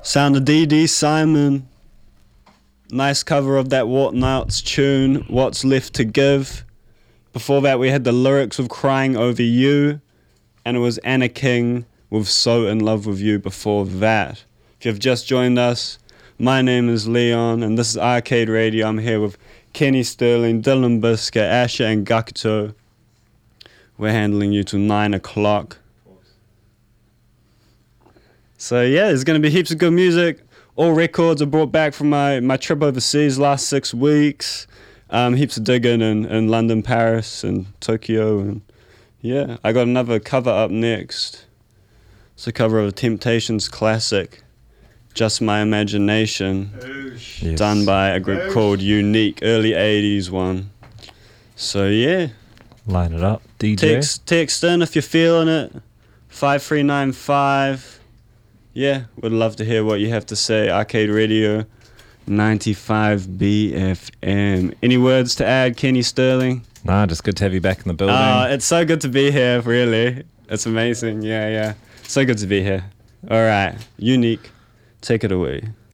Sound of D.D. Simon. Nice cover of that Whatnauts tune, What's Left to Give. Before that we had the lyrics of Crying Over You, and it was Anna King with So In Love With You before that. If you've just joined us, my name is Leon, and this is Arcade Radio. I'm here with Kenny Sterling, Dylan Biscuit, Asher, and Gakuto. We're handling you till 9 o'clock. So yeah, there's going to be heaps of good music. All records are brought back from my trip overseas last 6 weeks. Heaps of digging in London, Paris, and Tokyo. And yeah, I got another cover up next. It's a cover of a Temptations classic, Just My Imagination, done by a group called Unique, early 80s one. So yeah. Line it up, DJ. Text in if you're feeling it. 5395. Yeah, would love to hear what you have to say. Arcade Radio 95 BFM. Any words to add, Kenny Sterling? Nah, just good to have you back in the building. It's so good to be here, really. It's amazing. Yeah. So good to be here. All right, Unique, take it away.